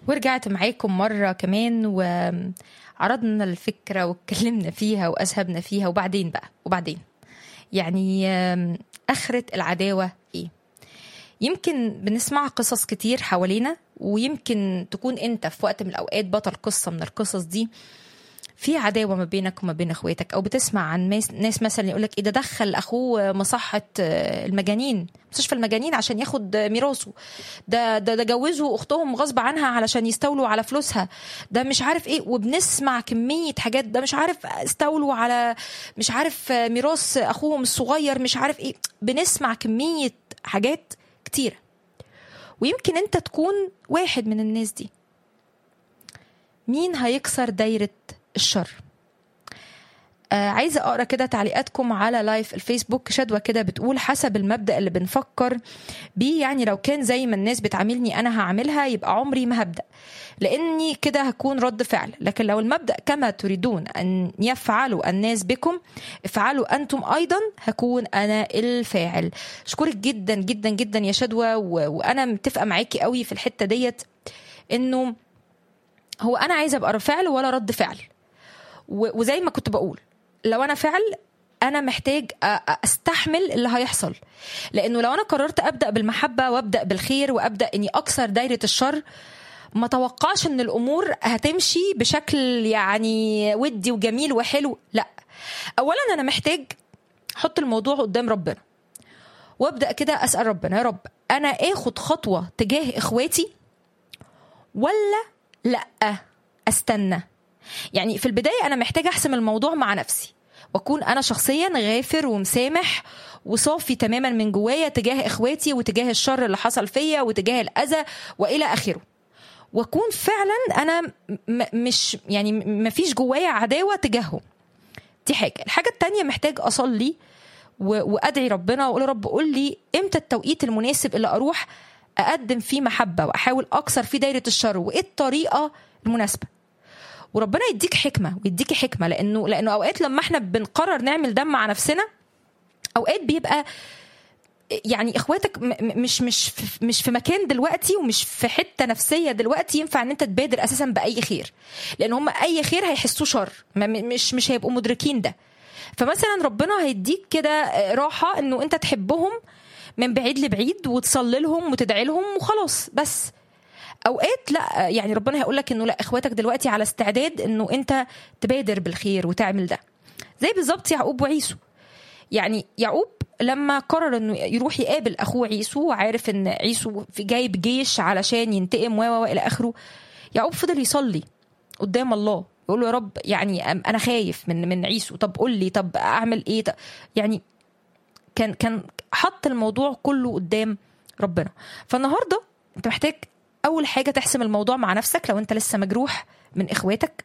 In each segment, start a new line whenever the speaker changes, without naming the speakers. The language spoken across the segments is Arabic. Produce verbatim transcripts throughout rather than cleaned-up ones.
ورجعت معاكم مرة كمان وعرضنا الفكرة واتكلمنا فيها وأسهبنا فيها. وبعدين بقى وبعدين يعني آخرة العداوة إيه؟ يمكن بنسمع قصص كتير حوالينا، ويمكن تكون أنت في وقت من الأوقات بطل قصة من القصص دي. في عداوة ما بينك وما بين اخواتك، او بتسمع عن ناس مثلا يقولك ايه ده دخل اخوه مصحة المجانين، مستشفى المجانين عشان ياخد ميراثه، ده ده ده جوزه اختهم غصب عنها علشان يستولوا على فلوسها، ده مش عارف ايه. وبنسمع كمية حاجات، ده مش عارف استولوا على مش عارف ميراث اخوهم الصغير، مش عارف ايه. بنسمع كمية حاجات كتيرة، ويمكن انت تكون واحد من الناس دي. مين هيكسر دايرة الشر؟ آه عايزة أقرأ كده تعليقاتكم على لايف الفيسبوك. شدوى كده بتقول حسب المبدأ اللي بنفكر بيه، يعني لو كان زي ما الناس بتعاملني أنا هعملها، يبقى عمري ما هبدأ، لأني كده هكون رد فعل. لكن لو المبدأ كما تريدون أن يفعلوا الناس بكم افعلوا أنتم أيضا، هكون أنا الفاعل. شكرك جدا جدا جدا يا شدوى، وأنا متفقة معاكي قوي في الحتة ديت، إنه هو أنا عايزة أبقى فعل ولا رد فعل. وزي ما كنت بقول، لو أنا فعل أنا محتاج أستحمل اللي هيحصل، لأنه لو أنا قررت أبدأ بالمحبة وأبدأ بالخير وأبدأ أني أكسر دايرة الشر، ما توقعش أن الأمور هتمشي بشكل يعني ودي وجميل وحلو. لا، أولا أنا محتاج أحط الموضوع قدام ربنا، وأبدأ كده أسأل ربنا، يا رب أنا أخد خطوة تجاه إخواتي ولا لأ أستنى؟ يعني في البداية أنا محتاجة أحسم الموضوع مع نفسي، وأكون أنا شخصيا غافر ومسامح وصافي تماما من جوايا تجاه إخواتي وتجاه الشر اللي حصل فيا وتجاه الأذى وإلى آخره، وأكون فعلا أنا مش يعني مفيش جوايا عداوة تجاههم. دي حاجة. الحاجة التانية، محتاج أصلي وأدعي ربنا وأقول رب قول لي إمتى التوقيت المناسب اللي أروح أقدم فيه محبة وأحاول أكسر فيه دايرة الشر، وإيه الطريقة المناسبة. وربنا يديك حكمة ويديكي حكمة، لأنه لأنه أوقات لما احنا بنقرر نعمل ده مع نفسنا، أوقات بيبقى يعني إخواتك مش مش مش في مكان دلوقتي ومش في حتة نفسية دلوقتي ينفع أن أنت تبادر أساسا بأي خير، لأن هم أي خير هيحسوا شر، مش مش هيبقوا مدركين ده. فمثلا ربنا هيديك كده راحة أنه أنت تحبهم من بعيد لبعيد وتصلي لهم وتدعي لهم وخلاص. بس اوقات لا، يعني ربنا هيقول لك انه لا، اخواتك دلوقتي على استعداد انه انت تبادر بالخير وتعمل ده. زي بالظبط يعقوب وعيسو. يعني يعقوب لما قرر انه يروح يقابل اخوه عيسو، وعارف ان عيسو في جايب جيش علشان ينتقم و الى اخره، يعقوب فضل يصلي قدام الله يقول له يا رب يعني انا خايف من من عيسو، طب قول لي طب اعمل ايه. يعني كان كان حط الموضوع كله قدام ربنا. فالنهارده انت محتاج أول حاجة تحسم الموضوع مع نفسك لو أنت لسه مجروح من إخواتك.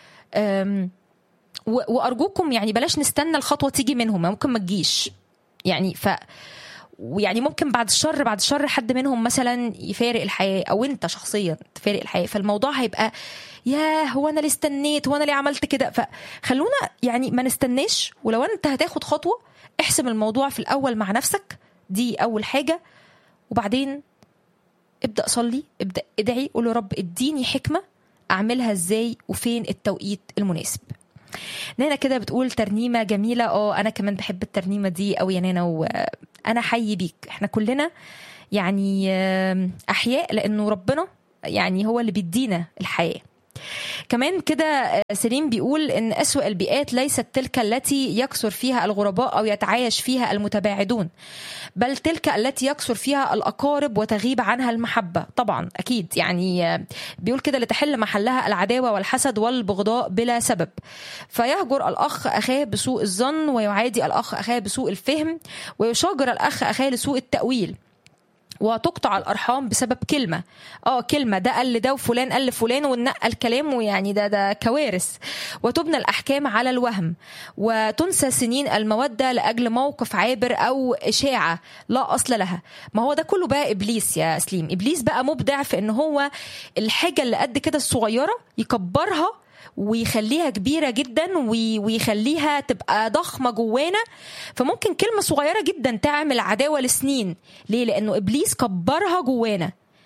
وأرجوكم يعني بلاش نستنى الخطوة تيجي منهم، ممكن ما تجيش يعني. ف ويعني ممكن بعد الشر بعد الشر حد منهم مثلا يفارق الحياة، أو أنت شخصيا تفارق الحياة، فالموضوع هيبقى يا هو أنا اللي استنيت، هو أنا اللي عملت كده. فخلونا يعني ما نستناش، ولو أنت هتاخد خطوة احسم الموضوع في الأول مع نفسك، دي أول حاجة. وبعدين ابدأ صلي، ابدأ ادعي، قول له رب اديني حكمة اعملها ازاي وفين التوقيت المناسب. نانا كده بتقول ترنيمة جميلة. اه انا كمان بحب الترنيمة دي قوي يا نانا، وانا حي بيك. احنا كلنا يعني احياء لانه ربنا يعني هو اللي بيدينا الحياة. كمان كده سليم بيقول إن أسوأ البيئات ليست تلك التي يكثر فيها الغرباء أو يتعايش فيها المتباعدون، بل تلك التي يكثر فيها الأقارب وتغيب عنها المحبة. طبعا أكيد يعني بيقول كده لتحل محلها العداوة والحسد والبغضاء بلا سبب، فيهجر الأخ أخاه بسوء الظن، ويعادي الأخ أخاه بسوء الفهم، ويشاجر الأخ أخاه لسوء التأويل، وتقطع الأرحام بسبب كلمة. اه كلمة، ده قال ده وفلان قال لفلان ونقل كلامه، يعني ده ده كوارث. وتبنى الأحكام على الوهم، وتنسى سنين المودة لأجل موقف عابر أو إشاعة لا أصل لها. ما هو ده كله بقى إبليس يا سليم. إبليس بقى مبدع في إن هو الحاجة اللي قد كده الصغيرة يكبرها ويخليها كبيرة جدا ويخليها تبقى ضخمة جوانا. فممكن كلمة صغيرة جدا تعمل عداوة لسنين. ليه؟ لأنه إبليس كبرها جوانا.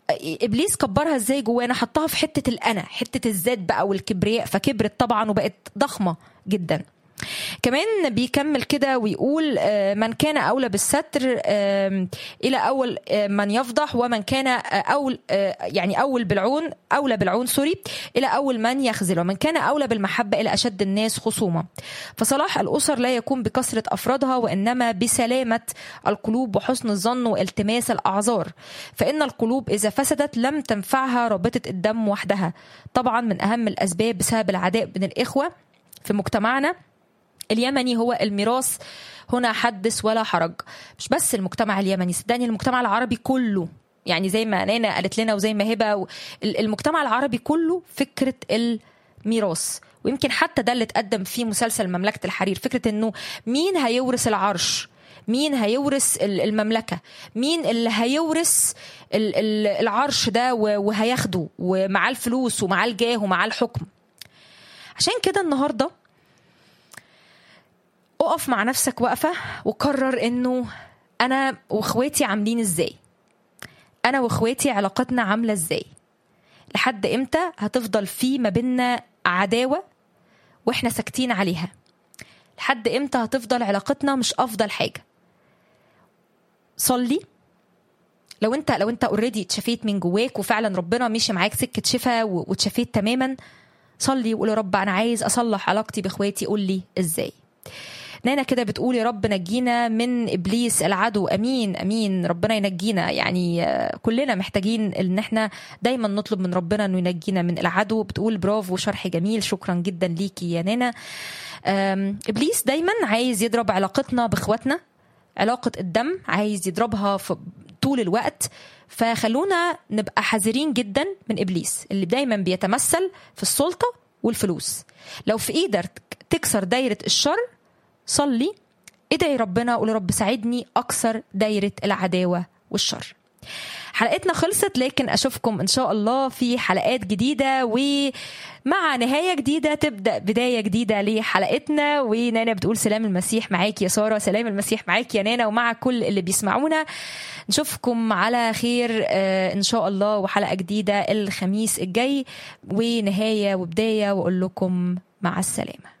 ابليس كبرها ازاي جوانا؟ حطها في حته الانا، حته الذات بقى والكبرياء، فكبرت طبعا وبقت ضخمه جدا. كمان بيكمل كده ويقول من كان أولى بالستر إلى أول من يفضح، ومن كان أول يعني أول بالعون أولى بالعون سوري إلى أول من يخذل، ومن كان أولى بالمحبة إلى أشد الناس خصومة. فصلاح الأسر لا يكون بكثرة أفرادها، وإنما بسلامة القلوب وحسن الظن والتماس الأعذار، فإن القلوب إذا فسدت لم تنفعها رابطة الدم وحدها. طبعا من أهم الأسباب بسبب العداء بين الإخوة في مجتمعنا اليمني هو الميراث. هنا حدث ولا حرج، مش بس المجتمع اليمني، صدقني المجتمع العربي كله، يعني زي ما نانا قالت لنا وزي ما هبه، المجتمع العربي كله فكره الميراث. ويمكن حتى ده اللي اتقدم في مسلسل مملكه الحرير، فكره انه مين هيورث العرش، مين هيورث المملكه، مين اللي هيورث العرش ده وهياخده ومعاه الفلوس ومعاه الجاه ومعاه الحكم. عشان كده النهارده اقف مع نفسك وقفة وقرر انه انا واخواتي عاملين ازاي، انا واخواتي علاقتنا عاملة ازاي. لحد امتى هتفضل في ما بيننا عداوة واحنا ساكتين عليها؟ لحد امتى هتفضل علاقتنا مش افضل حاجة؟ صلي. لو انت لو انت اوريدي اتشفيت من جواك وفعلا ربنا مشي معاك سكة شفا واتشفيت تماما، صلي وقول يا رب انا عايز اصلح علاقتي باخواتي، قول لي ازاي. نانا كده بتقول يا رب نجينا من إبليس العدو. أمين أمين، ربنا ينجينا. يعني كلنا محتاجين إن احنا دايما نطلب من ربنا إنه ينجينا من العدو. بتقول برافو، شرح جميل، شكرا جدا ليكي يا نانا. إبليس دايما عايز يضرب علاقتنا بإخواتنا، علاقة الدم عايز يضربها في طول الوقت. فخلونا نبقى حذرين جدا من إبليس اللي دايما بيتمثل في السلطة والفلوس. لو في إيدك تكسر دايرة الشر، صلي، ادعي ربنا، قول رب ساعدني اكسر دايرة العداوة والشر. حلقتنا خلصت، لكن اشوفكم ان شاء الله في حلقات جديدة ومع نهاية جديدة تبدأ بداية جديدة لحلقتنا. ونانا بتقول سلام المسيح معاك يا سارة. سلام المسيح معاك يا نانا ومع كل اللي بيسمعونا. نشوفكم على خير ان شاء الله، وحلقة جديدة الخميس الجاي ونهاية وبداية، واقول لكم مع السلامة.